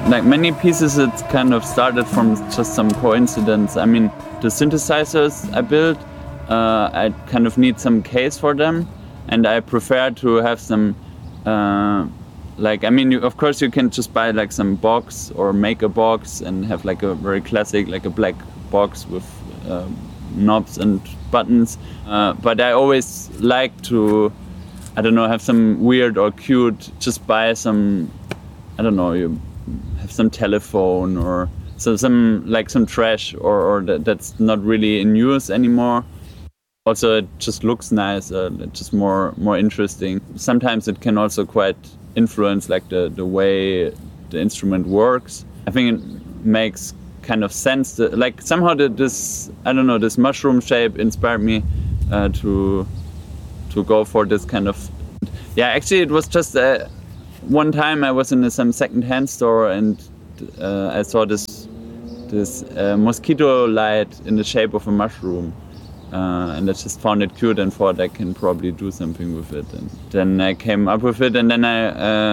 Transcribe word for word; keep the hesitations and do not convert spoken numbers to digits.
Like many pieces, it kind of started from just some coincidence. I mean, the synthesizers I built, uh, I kind of need some case for them, and I prefer to have some, uh, like, I mean, you, of course you can just buy like some box or make a box and have like a very classic, like a black box with uh, knobs and buttons. Uh, but I always like to, I don't know, have some weird or cute, just buy some, I don't know, you have some telephone or so some like some trash or, or that, that's not really in use anymore. Also, it just looks nice, uh, just more more interesting. Sometimes it can also quite influence like the, the way the instrument works. I think it makes kind of sense that, like somehow the, this I don't know this mushroom shape inspired me uh, to to go for this kind of yeah. Actually, it was just uh, one time I was in some second-hand store and uh, I saw this this uh, mosquito light in the shape of a mushroom. Uh, and I just found it cute and thought I can probably do something with it. And then I came up with it, and then I